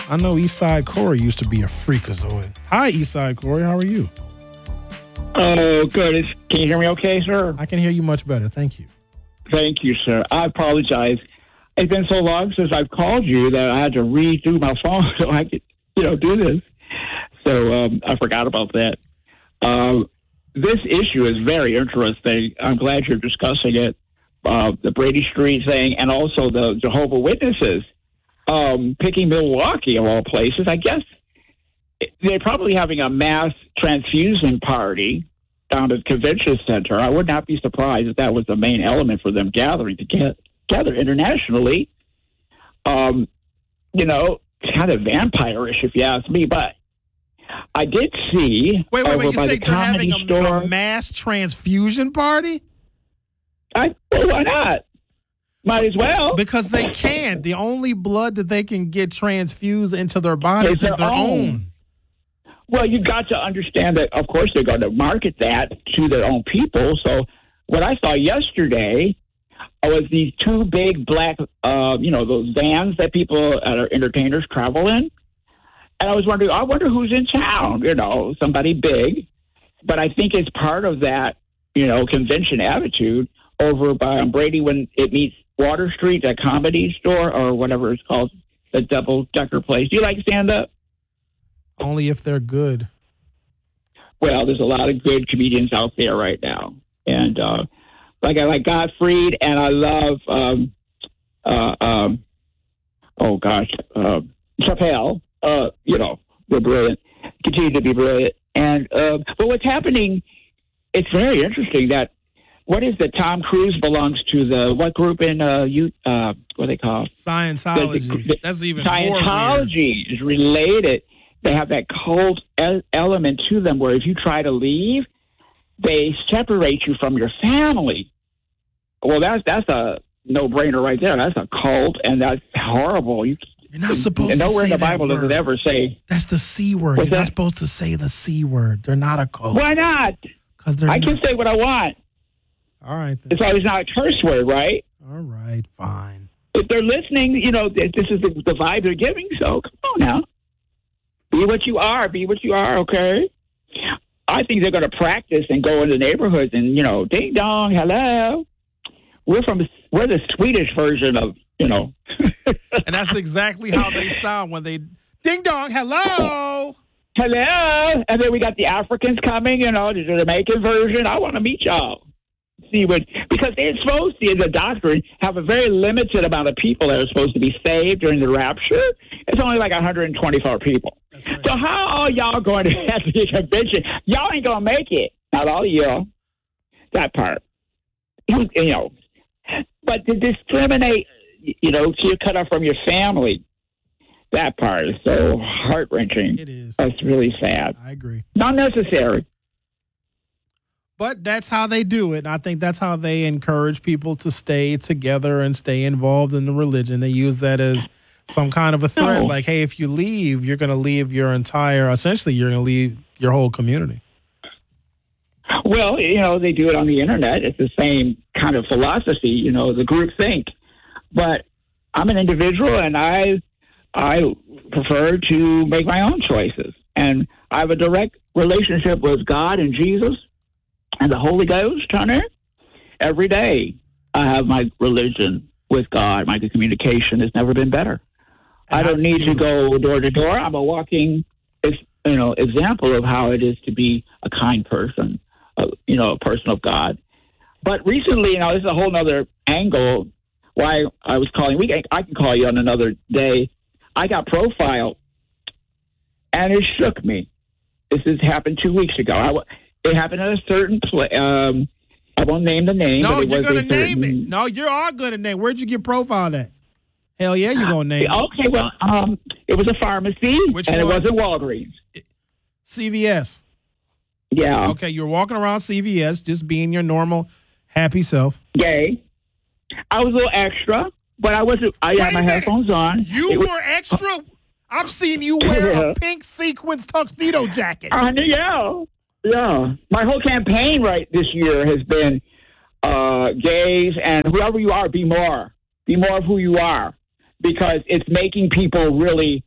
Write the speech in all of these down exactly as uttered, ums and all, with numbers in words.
I know Eastside Corey used to be a freakazoid. Hi, Eastside Corey. How are you? Oh, good. Is, can you hear me okay, sir? I can hear you much better. Thank you. Thank you, sir. I apologize. It's been so long since I've called you that I had to redo my phone so I could, you know, do this. So um, I forgot about that. Um, this issue is very interesting. I'm glad you're discussing it. Uh, the Brady Street thing and also the Jehovah's Witnesses um, picking Milwaukee of all places. I guess they're probably having a mass transfusion party down at the convention center. I would not be surprised if that was the main element for them gathering together internationally. Um, you know, it's kind of vampire-ish if you ask me, but I did see wait, wait, over wait, you by think the they're Comedy having a, Store. a mass transfusion party? I, well, why not? Might as well. Because they can. The only blood that they can get transfused into their bodies It's is their their own. own. Well, you got to understand that, of course, they're going to market that to their own people. So what I saw yesterday was these two big black, uh, you know, those vans that people, uh, entertainers travel in. And I was wondering, I wonder who's in town, you know, somebody big. But I think it's part of that, you know, convention attitude over by um, Brady when it meets Water Street, that Comedy Store or whatever it's called, the double-decker place. Do you like stand-up? Only if they're good. Well, there's a lot of good comedians out there right now. And uh, like I like Gottfried, and I love, um, uh, um, oh, gosh, uh, Chappelle. Uh, you know, they're brilliant, continue to be brilliant. And uh, but what's happening, it's very interesting that, what is the Tom Cruise belongs to the, what group in, uh, you, uh, what are they called? Scientology. The, the, That's even Scientology more weird. is related. They have that cult e- element to them where if you try to leave, they separate you from your family. Well, that's that's a no-brainer right there. That's a cult, and that's horrible. You, You're not supposed and to nowhere say in the Bible that does word. it ever say. That's the C word. What's You're not that? supposed to say the C word. They're not a cult. Why not? Because they're I not. can say what I want. All right. Then. It's always not a curse word, right? All right. Fine. If they're listening, you know, this is the, the vibe they're giving, so come on now. Be what you are. Be what you are, okay? I think they're going to practice and go into neighborhoods and, you know, ding dong, hello. We're from, we're the Swedish version of, you know. And that's exactly how they sound when they ding dong, hello. Hello. And then we got the Africans coming, you know, the Jamaican version. I want to meet y'all. See what, because they're supposed to, in the doctrine, have a very limited amount of people that are supposed to be saved during the rapture. It's only like one hundred twenty-four people. That's right. So how are y'all going to have the convention? Y'all ain't going to make it. Not all of y'all. That part. You know. But to discriminate, you know, so you're cut off from your family, that part is so heart-wrenching. It is. That's really sad. I agree. Not necessary. But that's how they do it. And I think that's how they encourage people to stay together and stay involved in the religion. They use that as some kind of a threat. No. Like, hey, if you leave, you're going to leave your entire, essentially, you're going to leave your whole community. Well, you know, they do it on the internet. It's the same kind of philosophy, you know, the group think. But I'm an individual, and I I prefer to make my own choices. And I have a direct relationship with God and Jesus and the Holy Ghost, Hunter. Every day I have my religion with God. My communication has never been better. And I don't that's need beautiful. to go door to door. I'm a walking, you know, example of how it is to be a kind person, uh, you know, a person of God. But recently, you know, this is a whole other angle why I was calling. We I can call you on another day. I got profiled, and it shook me. This has happened two weeks ago. I, it happened at a certain place. Um, I won't name the name. No, but it you're was going a to name certain- it. No, you are going to name. Where'd you get profiled at? Hell yeah, you're going to name it. Okay, well, um, it was a pharmacy, Which and one? it wasn't Walgreens. C V S. Yeah. Okay, you're walking around C V S just being your normal happy self. Gay. I was a little extra, but I wasn't. I Wait had a my minute. headphones on. You It was- were extra? I've seen you wear a pink sequins tuxedo jacket. Uh, yeah, yeah. My whole campaign right this year has been uh, gays and whoever you are, be more, be more of who you are, because it's making people really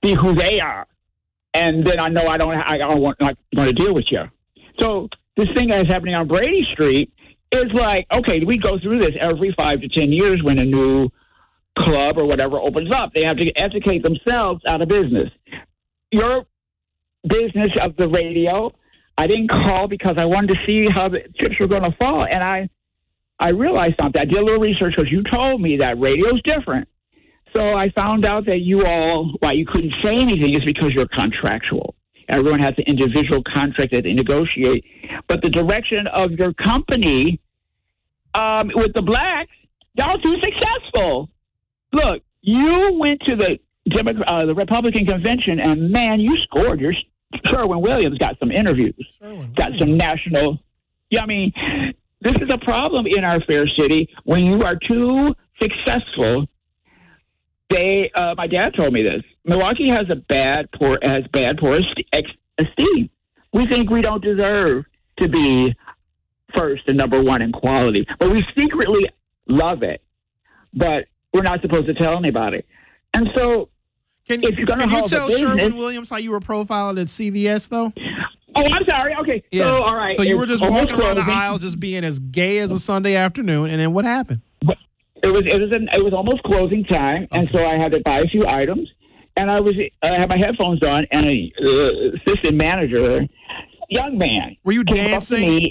see who they are. And then I know I don't, I don't want, not want to deal with you. So this thing that's happening on Brady Street is like, okay, we go through this every five to ten years when a new club or whatever opens up. They have to educate themselves out of business. Your business of the radio, I didn't call because I wanted to see how the chips were going to fall. And I, I realized something. I did a little research because you told me that radio's different. So I found out that you all, why you couldn't say anything is because you're contractual. Everyone has an individual contract that they negotiate. But the direction of your company um, with the blacks, y'all too successful. Look, you went to the Democrat, uh, the Republican convention, and man, you scored. Your Sherwin Williams got some interviews, Sherwin got Williams. some national. Yeah, I mean, this is a problem in our fair city when you are too successful. They, uh, my dad told me this. Milwaukee has a bad, poor, has bad, poor esteem. We think we don't deserve to be first and number one in quality, but we secretly love it. But we're not supposed to tell anybody. And so, can, if you're going to can you tell business, Sherwin Williams how you were profiled at C V S, though? Oh, I'm sorry. Okay. Yeah. So, all right. So you were just walking around closing. the aisle, just being as gay as a Sunday afternoon, and then what happened? It was it was an, it was almost closing time, okay. And so I had to buy a few items, and I was I had my headphones on, and a uh, assistant manager, young man. Were you dancing?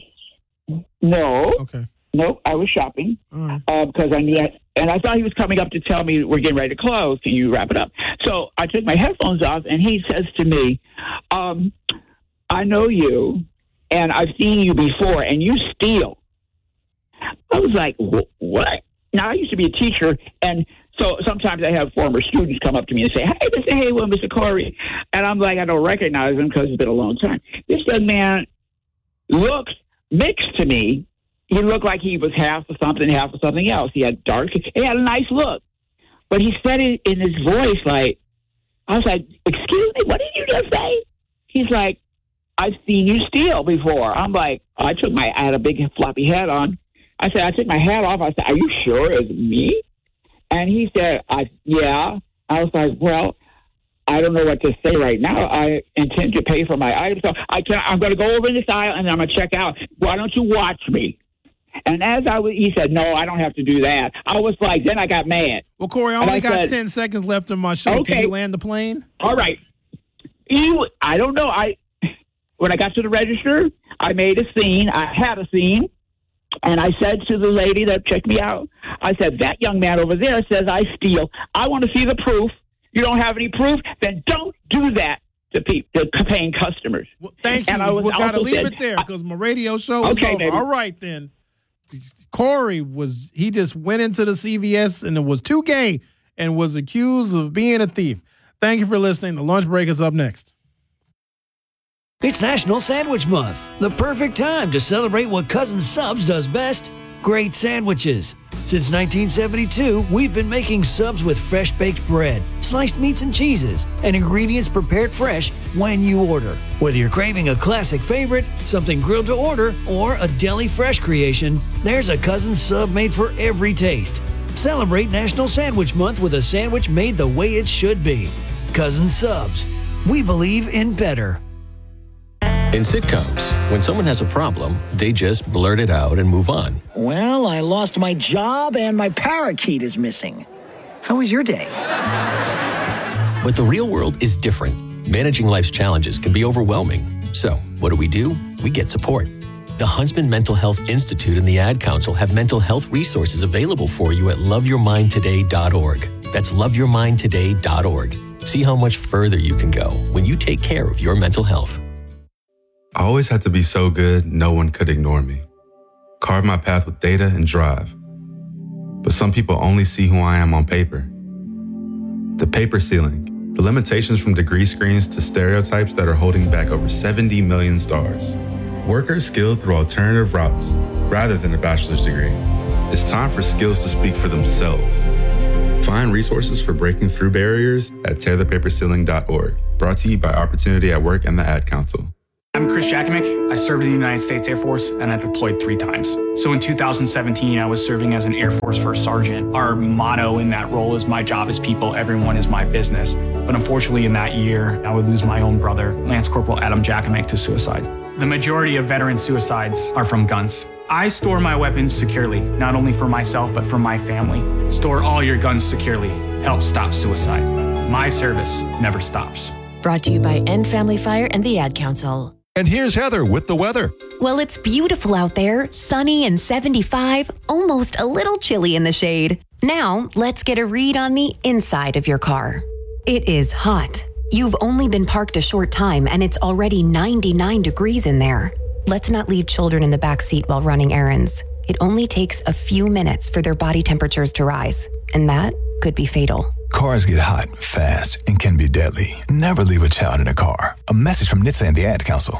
No. Okay. Nope. I was shopping right. uh, because I knew, and I thought he was coming up to tell me we're getting ready to close. Can you wrap it up? So I took my headphones off, and he says to me, um, "I know you, and I've seen you before, and you steal." I was like, "What?" Now, I used to be a teacher, and so sometimes I have former students come up to me and say, "Hey, Mister Haywood, Mister Corey," and I'm like, I don't recognize him because it's been a long time. This young man looks mixed to me. He looked like he was half of something, half of something else. He had dark, he had a nice look, but he said it in his voice like, I was like, "Excuse me, what did you just say?" He's like, "I've seen you steal before." I'm like, I took my, I had a big floppy hat on. I said, I took my hat off. I said, "Are you sure it's me?" And he said, "I yeah." I was like, "Well, I don't know what to say right now. I intend to pay for my items. So I can, I'm going to go over in this aisle, and then I'm going to check out. Why don't you watch me?" And as I was, he said, "No, I don't have to do that." I was like, then I got mad. Well, Corey, I only I got said, ten seconds left on my show. Okay. Can you land the plane? All right. You, I don't know. I When I got to the register, I made a scene. I had a scene. And I said to the lady that checked me out, I said, "That young man over there says I steal. I want to see the proof. You don't have any proof? Then don't do that to people, to paying customers." Well, thank you. And I was We've got to leave said, it there because my radio show is okay, over. Baby. All right, then. Corey was, he just went into the C V S and it was too gay and was accused of being a thief. Thank you for listening. The Lunch Break is up next. It's National Sandwich Month, the perfect time to celebrate what Cousin Subs does best, great sandwiches. Since nineteen seventy-two, we've been making subs with fresh-baked bread, sliced meats and cheeses, and ingredients prepared fresh when you order. Whether you're craving a classic favorite, something grilled to order, or a deli fresh creation, there's a Cousin Sub made for every taste. Celebrate National Sandwich Month with a sandwich made the way it should be. Cousin Subs. We believe in better. In sitcoms, when someone has a problem, they just blurt it out and move on. "Well, I lost my job and my parakeet is missing. How was your day?" But the real world is different. Managing life's challenges can be overwhelming. So, what do we do? We get support. The Huntsman Mental Health Institute and the Ad Council have mental health resources available for you at love your mind today dot org. That's love your mind today dot org. See how much further you can go when you take care of your mental health. I always had to be so good, no one could ignore me. Carve my path with data and drive. But some people only see who I am on paper. The paper ceiling, the limitations from degree screens to stereotypes that are holding back over seventy million stars. Workers skilled through alternative routes, rather than a bachelor's degree. It's time for skills to speak for themselves. Find resources for breaking through barriers at tear the paper ceiling dot org. Brought to you by Opportunity at Work and the Ad Council. I'm Chris Jakimick. I served in the United States Air Force and I deployed three times. So in two thousand seventeen, I was serving as an Air Force First Sergeant. Our motto in that role is "My job is people, everyone is my business." But unfortunately, in that year, I would lose my own brother, Lance Corporal Adam Jackamick, to suicide. The majority of veteran suicides are from guns. I store my weapons securely, not only for myself, but for my family. Store all your guns securely. Help stop suicide. My service never stops. Brought to you by End Family Fire and the Ad Council. And here's Heather with the weather. Well, it's beautiful out there, sunny and seventy-five, almost a little chilly in the shade. Now, let's get a read on the inside of your car. It is hot. You've only been parked a short time and it's already ninety-nine degrees in there. Let's not leave children in the back seat while running errands. It only takes a few minutes for their body temperatures to rise, and that could be fatal. Cars get hot, fast, and can be deadly. Never leave a child in a car. A message from N H T S A and the Ad Council.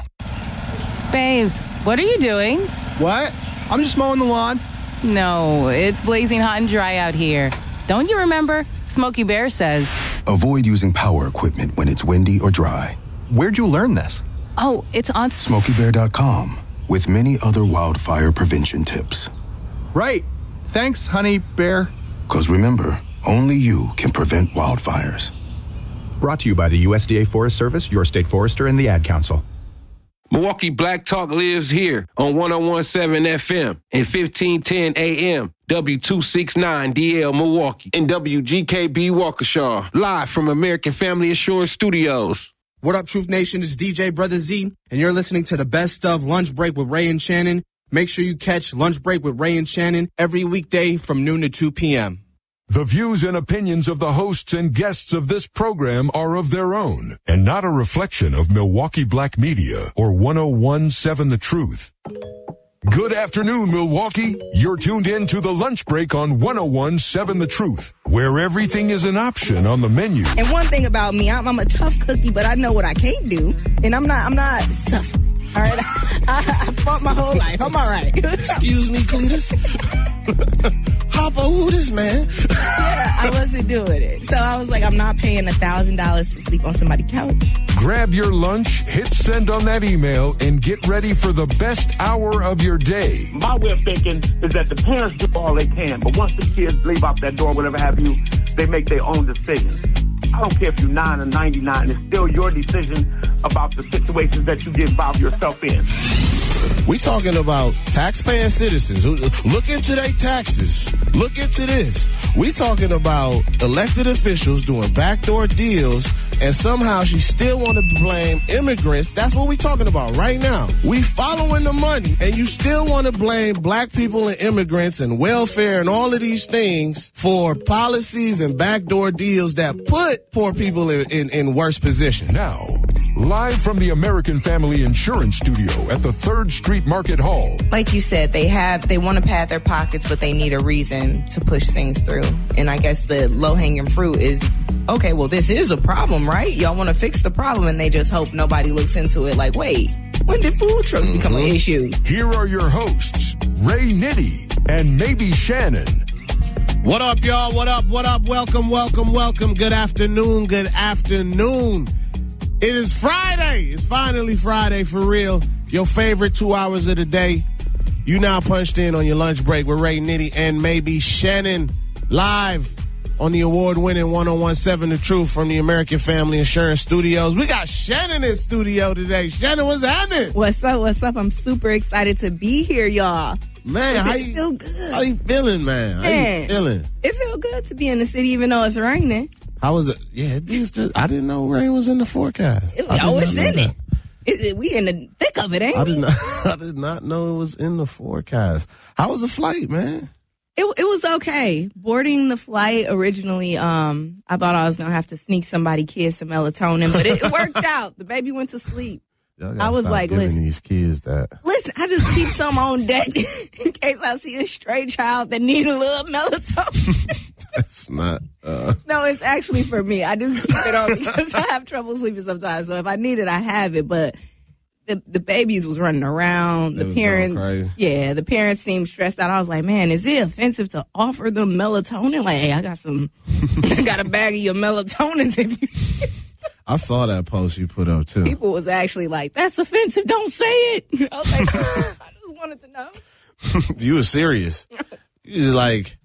Babes, what are you doing? What? I'm just mowing the lawn. No, it's blazing hot and dry out here. Don't you remember? Smokey Bear says. Avoid using power equipment when it's windy or dry. Where'd you learn this? Oh, it's on Smokey Bear dot com with many other wildfire prevention tips. Right. Thanks, honey bear. Because remember, only you can prevent wildfires. Brought to you by the U S D A Forest Service, your state forester, and the Ad Council. Milwaukee Black Talk lives here on one oh one point seven F M and fifteen ten A M, W two sixty-nine D L Milwaukee, and W G K B Waukesha, live from American Family Insurance Studios. What up, Truth Nation? It's D J Brother Z, and you're listening to the best of Lunch Break with Ray and Shannon. Make sure you catch Lunch Break with Ray and Shannon every weekday from noon to two p.m. The views and opinions of the hosts and guests of this program are of their own and not a reflection of Milwaukee Black Media or one oh one point seven The Truth. Good afternoon, Milwaukee. You're tuned in to the Lunch Break on one oh one point seven The Truth, where everything is an option on the menu. And one thing about me, I'm, I'm a tough cookie, but I know what I can't do, and I'm not, I'm not suffering. All right, I, I fought my whole life. I'm all right. Excuse me, Cletus. Hopper, who this man? Yeah, I wasn't doing it. So I was like, I'm not paying a thousand dollars to sleep on somebody's couch. Grab your lunch, hit send on that email, and get ready for the best hour of your day. My way of thinking is that the parents do all they can, but once the kids leave out that door, whatever have you, they make their own decisions. I don't care if you're nine or ninety-nine, it's still your decision about the situations that you get involved yourself in. We talking about taxpaying citizens. Look into their taxes. Look into this. We talking about elected officials doing backdoor deals, and somehow she still want to blame immigrants. That's what we talking about right now. We following the money, and you still want to blame black people and immigrants and welfare and all of these things for policies and backdoor deals that put poor people in, in, in worse positions. Now, live from the American Family Insurance Studio at the third Street Market Hall. Like you said, they have, they want to pad their pockets, but they need a reason to push things through. And I guess the low-hanging fruit is, okay, well, this is a problem, right? Y'all want to fix the problem, and they just hope nobody looks into it like, wait, when did food trucks mm-hmm. become an issue? Here are your hosts, Ray Nitty and Maybe Shannon. What up, y'all? What up? What up? Welcome, welcome, welcome. Good afternoon. Good afternoon. It is Friday. It's finally Friday for real. Your favorite two hours of the day. You now punched in on your lunch break with Ray Nitty and Maybe Shannon, live on the award-winning one oh one point seven The Truth from the American Family Insurance Studios. We got Shannon in studio today. Shannon, what's happening? What's up? What's up? I'm super excited to be here, y'all. Man, how you feel good? How you feeling, man? How man, you feeling? It feel good to be in the city, even though it's raining. How was it? Yeah, it is just, I didn't know rain was in the forecast. It, oh, it's in it. Is it. We in the thick of it, ain't I we? Did not, I did not know it was in the forecast. How was the flight, man? It it was okay. Boarding the flight originally, um, I thought I was gonna have to sneak somebody kids some melatonin, but it, it worked out. The baby went to sleep. I was like, listen, these kids that. Listen, I just keep some on deck in case I see a stray child that need a little melatonin. That's not. Uh... No, it's actually for me. I just keep it on because I have trouble sleeping sometimes. So if I need it, I have it. But the the babies was running around. The parents, yeah, the parents seemed stressed out. I was like, man, is it offensive to offer them melatonin? Like, hey, I got some, I got a bag of your melatonins if you. I saw that post you put up, too. People was actually like, that's offensive. Don't say it. I was like, I just wanted to know. You were serious. You was like,